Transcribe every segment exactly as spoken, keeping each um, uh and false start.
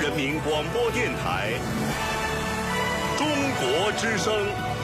人民广播电台中国之声。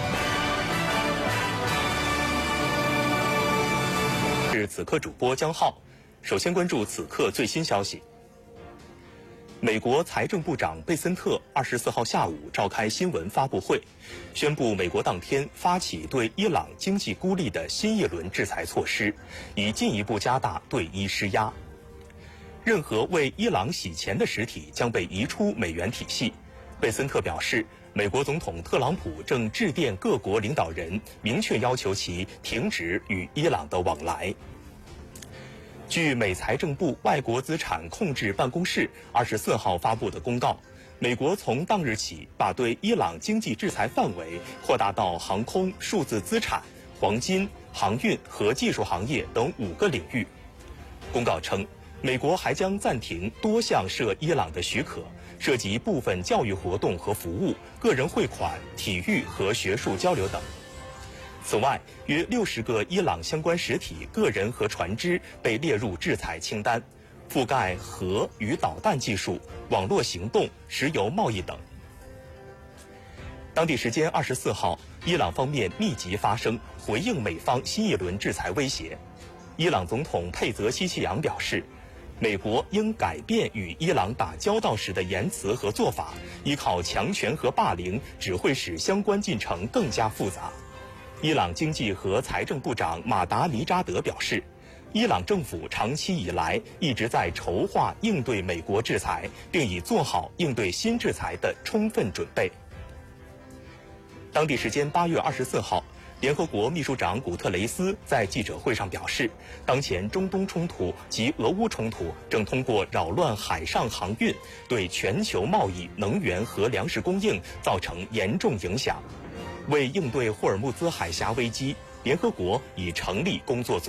是此刻主播江浩，首先关注此刻最新消息。美国财政部长贝森特二十四号下午召开新闻发布会，宣布美国当天发起对伊朗经济孤立的新一轮制裁措施，以进一步加大对伊施压。任何为伊朗洗钱的实体将被移出美元体系。贝森特表示，美国总统特朗普正致电各国领导人，明确要求其停止与伊朗的往来。据美财政部外国资产控制办公室二十四号发布的公告，美国从当日起把对伊朗经济制裁范围扩大到航空、数字资产、黄金、航运和技术行业等五个领域。公告称，美国还将暂停多项涉伊朗的许可，涉及部分教育活动和服务、个人汇款、体育和学术交流等。此外，约六十个伊朗相关实体、个人和船只被列入制裁清单，覆盖核与导弹技术、网络行动、石油贸易等。当地时间二十四号，伊朗方面密集发声，回应美方新一轮制裁威胁。伊朗总统佩泽西契扬表示，美国应改变与伊朗打交道时的言辞和做法，依靠强权和霸凌只会使相关进程更加复杂。伊朗经济和财政部长马达尼扎德表示，伊朗政府长期以来一直在筹划应对美国制裁，并已做好应对新制裁的充分准备。当地时间八月二十四号，联合国秘书长古特雷斯在记者会上表示，当前中东冲突及俄乌冲突正通过扰乱海上航运，对全球贸易、能源和粮食供应造成严重影响。为应对霍尔木兹海峡危机，联合国已成立工作组。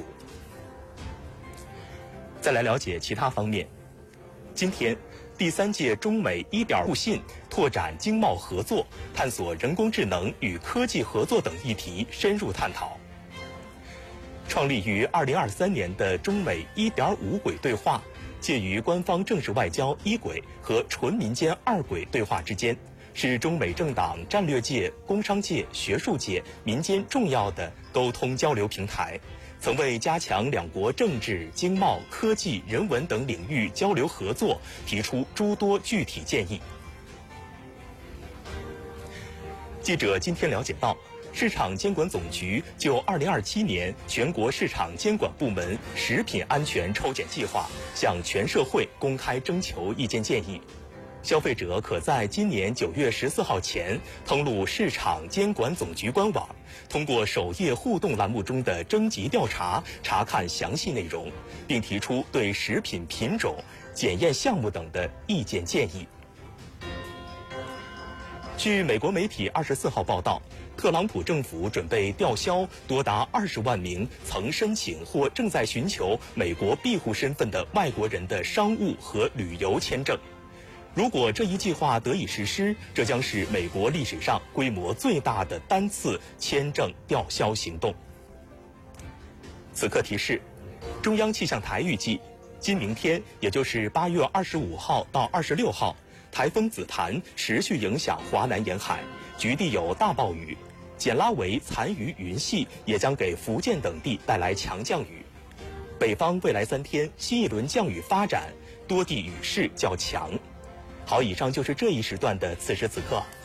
再来了解其他方面。今天，第三届中美 一点五 互信拓展经贸合作，探索人工智能与科技合作等议题深入探讨。创立于二零二三年的中美 一点五 轨对话，介于官方政治外交一轨和纯民间二轨对话之间，是中美政党、战略界、工商界、学术界、民间重要的沟通交流平台，曾为加强两国政治、经贸、科技、人文等领域交流合作提出诸多具体建议。记者今天了解到，市场监管总局就二零二七年全国市场监管部门食品安全抽检计划向全社会公开征求意见建议。消费者可在今年九月十四号前登录市场监管总局官网，通过首页互动栏目中的征集调查查看详细内容，并提出对食品品种、检验项目等的意见建议。据美国媒体二十四号报道，特朗普政府准备吊销多达二十万名曾申请或正在寻求美国庇护身份的外国人的商务和旅游签证。如果这一计划得以实施，这将是美国历史上规模最大的单次签证吊销行动。此刻提示，中央气象台预计，今明天，也就是八月二十五号到二十六号，台风紫檀持续影响华南沿海，局地有大暴雨，简拉维残余云系也将给福建等地带来强降雨。北方未来三天新一轮降雨发展，多地雨势较强。好，以上就是这一时段的此时此刻。